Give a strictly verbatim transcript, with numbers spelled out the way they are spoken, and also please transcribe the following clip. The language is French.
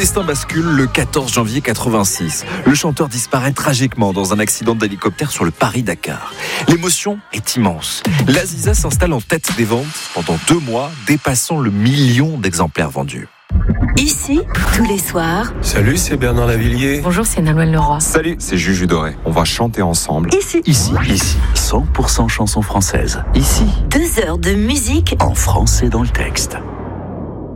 destin bascule le quatorze janvier quatre-vingt-six. Le chanteur disparaît tragiquement dans un accident d'hélicoptère sur le Paris-Dakar. L'émotion est immense. L'Aziza s'installe en tête des ventes pendant deux mois, dépassant le million d'exemplaires vendus. Ici, tous les soirs. Salut, c'est Bernard Lavillier. Bonjour, c'est Nolwenn Leroy. Salut, c'est Juju Doré. On va chanter ensemble. Ici. Ici. Ici. cent pour cent chansons françaises. Ici. Deux heures de musique en français dans le texte.